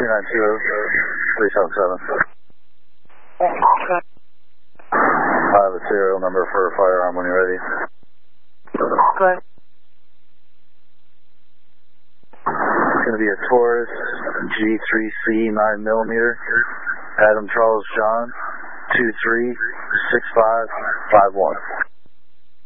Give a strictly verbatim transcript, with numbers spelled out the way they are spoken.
two nine two three seven seven. I have a serial number for a firearm when you're ready. Okay. It's going to be a Taurus G three C nine millimeter. Adam Charles John two three six five five one.